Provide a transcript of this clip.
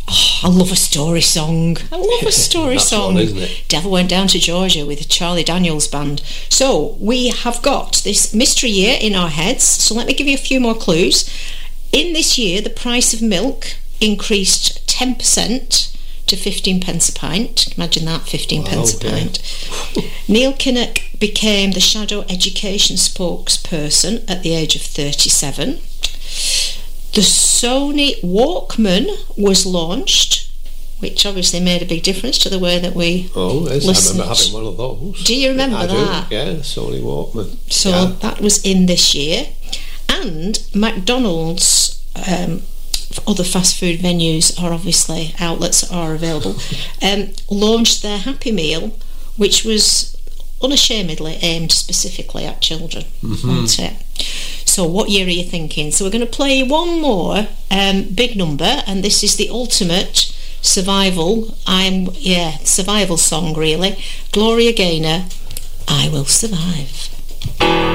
Oh, I love a story song. I love a story That's song. one, isn't it? Devil Went Down to Georgia with the Charlie Daniels Band. So we have got this mystery year in our heads. So let me give you a few more clues. In this year, the price of milk increased 10% to 15 pence a pint. Imagine that, 15 pence a pint. Neil Kinnock became the Shadow Education spokesperson at the age of 37. The Sony Walkman was launched, which obviously made a big difference to the way that we listened. I remember having one of those. Do you remember that? Yeah, the Sony Walkman. So that was in this year. And McDonald's, other fast food venues are obviously outlets that are available, launched their Happy Meal, which was unashamedly aimed specifically at children. Wasn't it? So what year are you thinking? So we're going to play one more big number, and this is the ultimate survival song, really. Gloria Gaynor, I Will Survive.